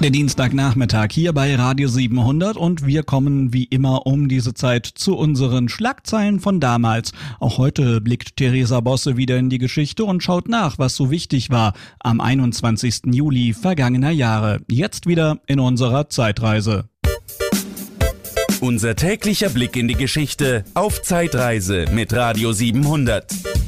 Der Dienstagnachmittag hier bei Radio 700 und wir kommen wie immer um diese Zeit zu unseren Schlagzeilen von damals. Auch heute blickt Theresa Bosse wieder in die Geschichte und schaut nach, was so wichtig war am 21. Juli vergangener Jahre. Jetzt wieder in unserer Zeitreise. Unser täglicher Blick in die Geschichte auf Zeitreise mit Radio 700.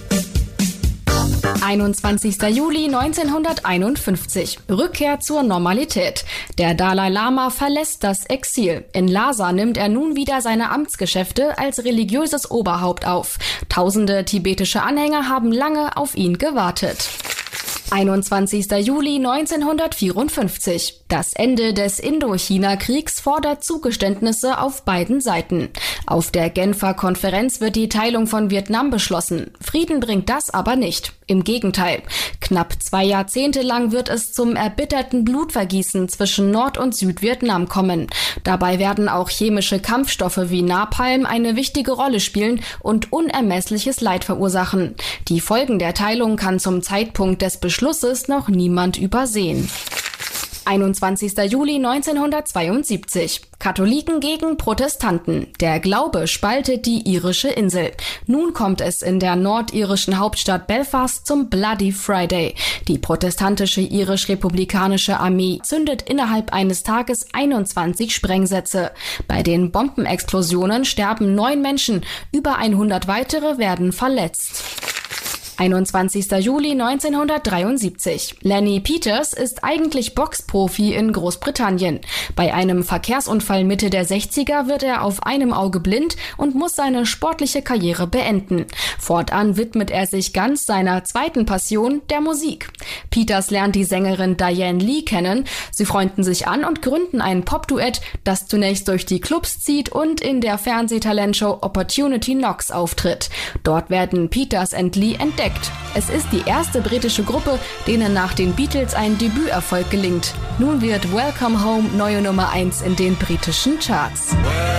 21. Juli 1951. Rückkehr zur Normalität. Der Dalai Lama verlässt das Exil. In Lhasa nimmt er nun wieder seine Amtsgeschäfte als religiöses Oberhaupt auf. Tausende tibetische Anhänger haben lange auf ihn gewartet. 21. Juli 1954. Das Ende des Indochina-Kriegs fordert Zugeständnisse auf beiden Seiten. Auf der Genfer Konferenz wird die Teilung von Vietnam beschlossen. Frieden bringt das aber nicht. Im Gegenteil. Knapp 2 Jahrzehnte lang wird es zum erbitterten Blutvergießen zwischen Nord- und Südvietnam kommen. Dabei werden auch chemische Kampfstoffe wie Napalm eine wichtige Rolle spielen und unermessliches Leid verursachen. Die Folgen der Teilung kann zum Zeitpunkt des Beschlusses noch niemand übersehen. 21. Juli 1972. Katholiken gegen Protestanten. Der Glaube spaltet die irische Insel. Nun kommt es in der nordirischen Hauptstadt Belfast zum Bloody Friday. Die protestantische irisch-republikanische Armee zündet innerhalb eines Tages 21 Sprengsätze. Bei den Bombenexplosionen sterben 9 Menschen, über 100 weitere werden verletzt. 21. Juli 1973. Lenny Peters ist eigentlich Boxprofi in Großbritannien. Bei einem Verkehrsunfall Mitte der 60er wird er auf einem Auge blind und muss seine sportliche Karriere beenden. Fortan widmet er sich ganz seiner zweiten Passion, der Musik. Peters lernt die Sängerin Diane Lee kennen. Sie freunden sich an und gründen ein Popduett, das zunächst durch die Clubs zieht und in der Fernsehtalentshow Opportunity Knocks auftritt. Dort werden Peters und Lee entdeckt. Es ist die erste britische Gruppe, denen nach den Beatles ein Debüterfolg gelingt. Nun wird Welcome Home neue Nummer 1 in den britischen Charts.